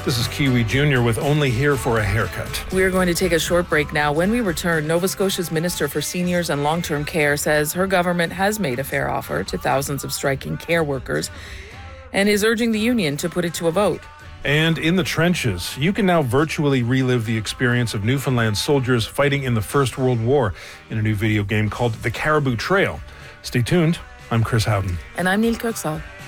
This is Kiwi Jr. with Only Here for a Haircut. We're going to take a short break now. When we return, Nova Scotia's Minister for Seniors and Long-Term Care says her government has made a fair offer to thousands of striking care workers and is urging the union to put it to a vote. And in the trenches, you can now virtually relive the experience of Newfoundland soldiers fighting in the First World War in a new video game called The Caribou Trail. Stay tuned. I'm Chris Howden. And I'm Neil Kirksall.